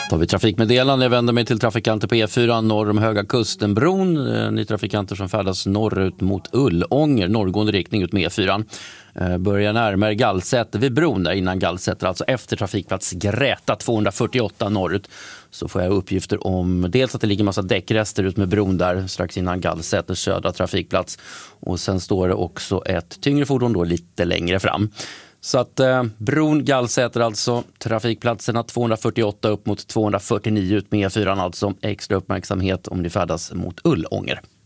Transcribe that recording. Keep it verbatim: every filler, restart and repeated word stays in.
Då har vi trafikmeddelande. Jag vänder mig till trafikanter på E fyra norr om Höga Kustenbron. Ni trafikanter som färdas norrut mot Ullånger, norrgående riktning ut med E fyra. Börjar närmare Gallsäter vid bron där innan Gallsäter, alltså efter trafikplats Gräta tvåhundrafyrtioåtta norrut. Så får jag uppgifter om dels att det ligger massa däckrester ut med bron där strax innan Gallsäters södra trafikplats. Och sen står det också ett tyngre fordon då lite längre fram. Så att eh, bron Gallsäter alltså, trafikplatserna tvåhundrafyrtioåtta upp mot tvåhundrafyrtionio ut med E fyra, alltså extra uppmärksamhet om ni färdas mot Ullånger.